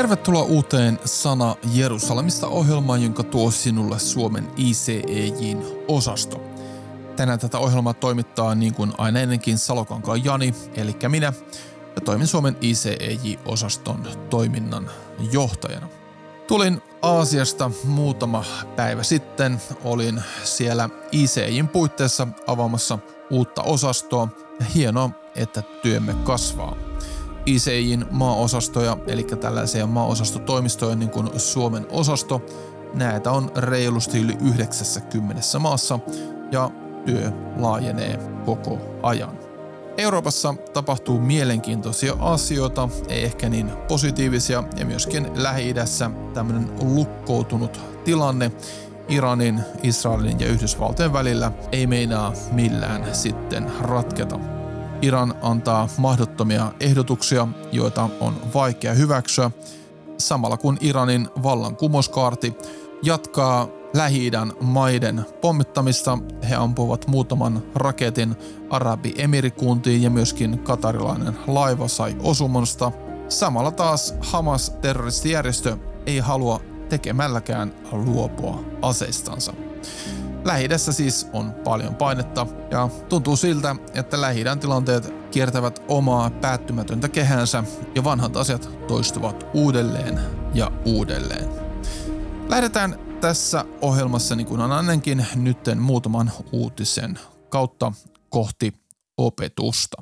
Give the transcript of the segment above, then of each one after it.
Tervetuloa uuteen Sana Jerusalemista -ohjelmaan, jonka tuo sinulle Suomen ICEJ:n osasto. Tänään tätä ohjelmaa toimittaa niin kuin aina ennenkin Salokankaan Jani, eli minä, ja toimin Suomen ICEJ-osaston toiminnan johtajana. Tulin Aasiasta muutama päivä sitten, olin siellä ICEJ:n puitteissa avaamassa uutta osastoa, ja hienoa, että työmme kasvaa. ICEJ:n maaosastoja, eli tällaisia maaosastotoimistoja niin kuin Suomen osasto, näitä on reilusti yli 90 maassa ja työ laajenee koko ajan. Euroopassa tapahtuu mielenkiintoisia asioita, ei ehkä niin positiivisia, ja myöskin Lähi-idässä tämmöinen lukkoutunut tilanne Iranin, Israelin ja Yhdysvaltojen välillä ei meinaa millään sitten ratketa. Iran antaa mahdottomia ehdotuksia, joita on vaikea hyväksyä, samalla kun Iranin vallankumouskaarti jatkaa Lähi-idän maiden pommittamista. He ampuvat muutaman raketin Arabiemirikuntiin ja myöskin katarilainen laiva sai osumansta. Samalla taas Hamas-terroristijärjestö ei halua tekemälläkään luopua aseistansa. Lähi-idässä siis on paljon painetta ja tuntuu siltä, että Lähi-idän tilanteet kiertävät omaa päättymätöntä kehäänsä ja vanhat asiat toistuvat uudelleen ja uudelleen. Lähdetään tässä ohjelmassa niin kuin on ennenkin nytten muutaman uutisen kautta kohti opetusta.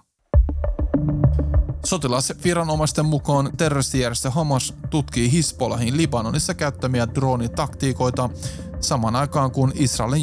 Sotilasviranomaisten mukaan terroristijärjestö Hamas tutkii Hizbollahin Libanonissa käyttämiä droonitaktiikoita samaan aikaan kun Israelin